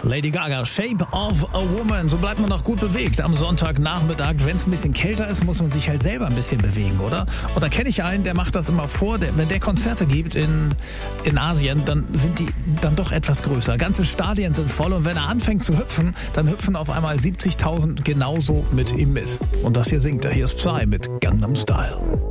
Lady Gaga, Shape of a Woman. So bleibt man noch gut bewegt am Sonntagnachmittag. Wenn es ein bisschen kälter ist, muss man sich halt selber ein bisschen bewegen, oder? Und da kenne ich einen, der macht das immer vor. Wenn der Konzerte gibt in Asien, dann sind die dann doch etwas größer. Ganze Stadien sind voll und wenn er anfängt zu hüpfen, dann hüpfen auf einmal 70.000 genauso mit ihm mit. Und das hier singt er. Hier ist Psy mit Gangnam Style.